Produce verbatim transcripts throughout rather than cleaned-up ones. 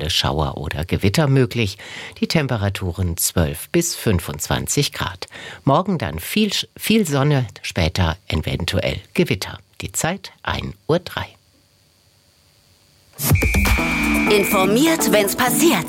lokale Schauer oder Gewitter möglich. Die Temperaturen zwölf bis fünfundzwanzig Grad. Morgen dann viel, viel Sonne, später eventuell Gewitter. Die Zeit ein Uhr drei. Informiert, wenn's passiert.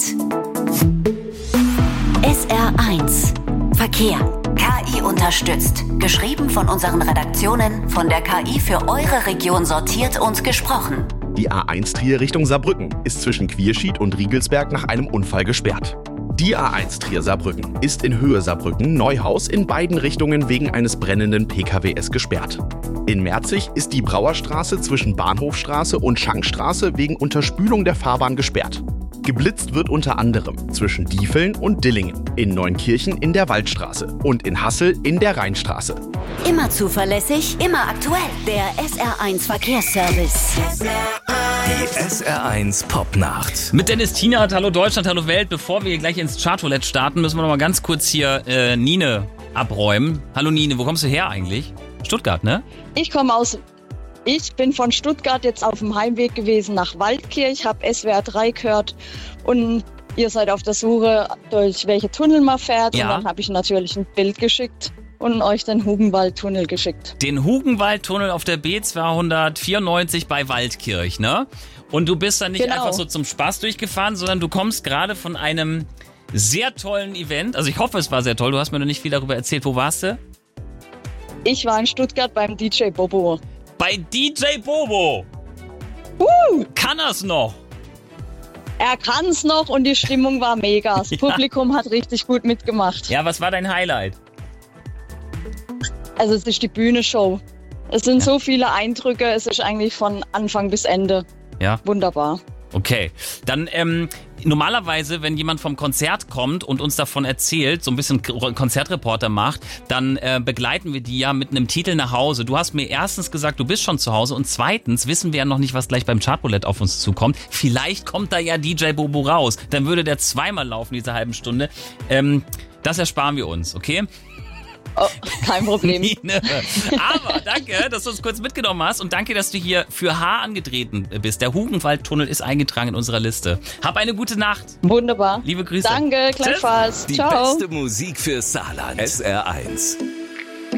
S R eins Verkehr. K I unterstützt. Geschrieben von unseren Redaktionen, von der K I für eure Region sortiert und gesprochen. Die A eins Trier Richtung Saarbrücken ist zwischen Quierschied und Riegelsberg nach einem Unfall gesperrt. Die A eins Trier-Saarbrücken ist in Höhe Saarbrücken-Neuhaus in beiden Richtungen wegen eines brennenden P K W S gesperrt. In Merzig ist die Brauerstraße zwischen Bahnhofstraße und Schankstraße wegen Unterspülung der Fahrbahn gesperrt. Geblitzt wird unter anderem zwischen Diefeln und Dillingen, in Neunkirchen in der Waldstraße und in Hassel in der Rheinstraße. Immer zuverlässig, immer aktuell. Der S R eins Verkehrsservice. Die S R eins Popnacht. Mit Dennis Tienert, hallo Deutschland, hallo Welt. Bevor wir gleich ins Chartroulette starten, müssen wir noch mal ganz kurz hier äh, Nine abräumen. Hallo Nine, wo kommst du her eigentlich? Stuttgart, ne? Ich komme aus... Ich bin von Stuttgart jetzt auf dem Heimweg gewesen nach Waldkirch, habe S W R drei gehört und ihr seid auf der Suche, durch welche Tunnel man fährt. Ja. Und dann habe ich natürlich ein Bild geschickt und euch den Hugenwaldtunnel geschickt. Den Hugenwaldtunnel auf der B zweihundertvierundneunzig bei Waldkirch, ne? Und du bist dann nicht genau. einfach so zum Spaß durchgefahren, sondern du kommst gerade von einem sehr tollen Event. Also ich hoffe, es war sehr toll. Du hast mir noch nicht viel darüber erzählt. Wo warst du? Ich war in Stuttgart beim D J Bobo. Bei D J Bobo. Uh. Kann er's noch? Er kann's noch und die Stimmung war mega. Das ja. Publikum hat richtig gut mitgemacht. Ja, was war dein Highlight? Also es ist die Bühnenshow. Es sind ja. so viele Eindrücke, es ist eigentlich von Anfang bis Ende. Ja. Wunderbar. Okay, dann ähm, normalerweise, wenn jemand vom Konzert kommt und uns davon erzählt, so ein bisschen Konzertreporter macht, dann äh, begleiten wir die ja mit einem Titel nach Hause. Du hast mir erstens gesagt, du bist schon zu Hause und zweitens wissen wir ja noch nicht, was gleich beim Chartroulette auf uns zukommt. Vielleicht kommt da ja D J Bobo raus, dann würde der zweimal laufen, diese halben Stunde. Ähm, das ersparen wir uns, okay? Oh, kein Problem. Aber danke, dass du uns kurz mitgenommen hast und danke, dass du hier für H angetreten bist. Der Hugenwaldtunnel ist eingetragen in unserer Liste. Hab eine gute Nacht. Wunderbar. Liebe Grüße. Danke, gleichfalls. Die Ciao. beste Musik für Saarland. S R eins.